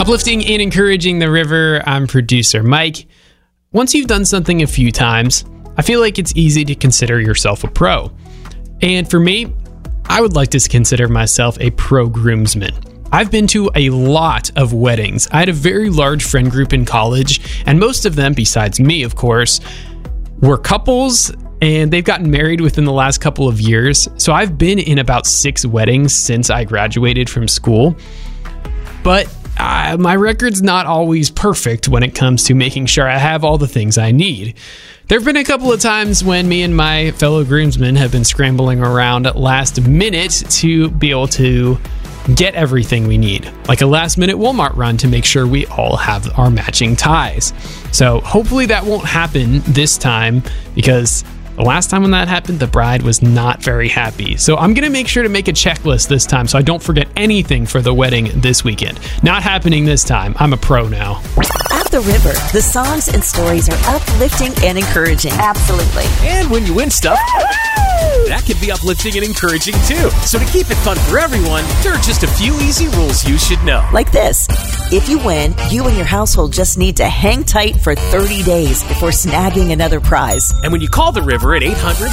Uplifting and encouraging the river, I'm producer Mike. Once you've done something a few times, I feel like it's easy to consider yourself a pro. And for me, I would like to consider myself a pro groomsman. I've been to a lot of weddings. I had a very large friend group in college, and most of them, besides me, of course, were couples, and they've gotten married within the last couple of years. So I've been in about 6 weddings since I graduated from school. But my record's not always perfect when it comes to making sure I have all the things I need. There have been a couple of times when me and my fellow groomsmen have been scrambling around at last minute to be able to get everything we need, like a last minute Walmart run to make sure we all have our matching ties. So hopefully that won't happen this time, because the last time when that happened, the bride was not very happy. So I'm going to make sure to make a checklist this time so I don't forget anything for the wedding this weekend. Not happening this time. I'm a pro now. At the River, the songs and stories are uplifting and encouraging. Absolutely. And when you win stuff, that can be uplifting and encouraging too. So to keep it fun for everyone, there are just a few easy rules you should know. Like this. If you win, you and your household just need to hang tight for 30 days before snagging another prize. And when you call the River at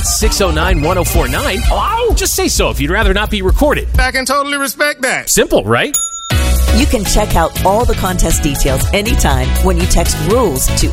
800-609-1049, just say so if you'd rather not be recorded. I can totally respect that. Simple, right? You can check out all the contest details anytime when you text RULES to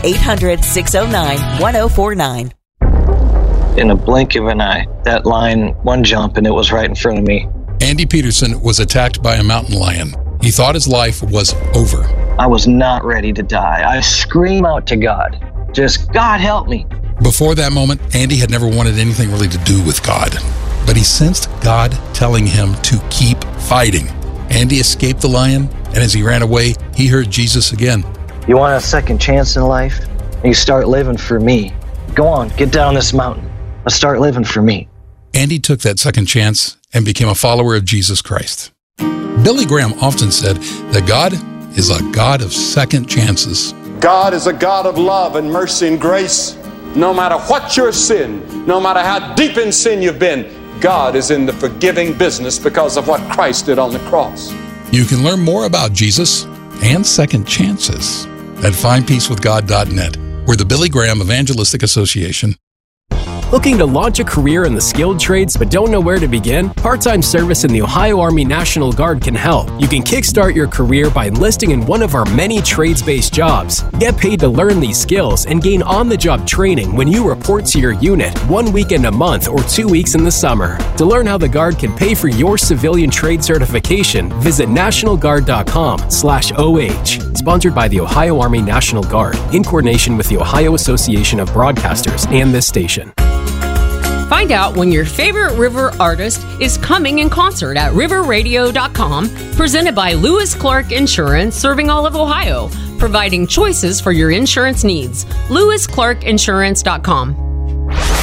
800-609-1049. In a blink of an eye, that lion, one jump, and it was right in front of me. Andy Peterson was attacked by a mountain lion. He thought his life was over. I was not ready to die. I scream out to God, just, God help me. Before that moment, Andy had never wanted anything really to do with God. But he sensed God telling him to keep fighting. Andy escaped the lion, and as he ran away, he heard Jesus again. You want a second chance in life? You start living for me. Go on, get down this mountain. Let's start living for me. Andy took that second chance and became a follower of Jesus Christ. Billy Graham often said that God is a God of second chances. God is a God of love and mercy and grace. No matter what your sin, no matter how deep in sin you've been, God is in the forgiving business because of what Christ did on the cross. You can learn more about Jesus and second chances at findpeacewithgod.net. We're the Billy Graham Evangelistic Association. Looking to launch a career in the skilled trades but don't know where to begin? Part-time service in the Ohio Army National Guard can help. You can kickstart your career by enlisting in one of our many trades-based jobs. Get paid to learn these skills and gain on-the-job training when you report to your unit 1 weekend a month or 2 weeks in the summer. To learn how the Guard can pay for your civilian trade certification, visit nationalguard.com/OH. Sponsored by the Ohio Army National Guard in coordination with the Ohio Association of Broadcasters and this station. Find out when your favorite River artist is coming in concert at riverradio.com, presented by Lewis Clark Insurance, serving all of Ohio, providing choices for your insurance needs. LewisClarkInsurance.com.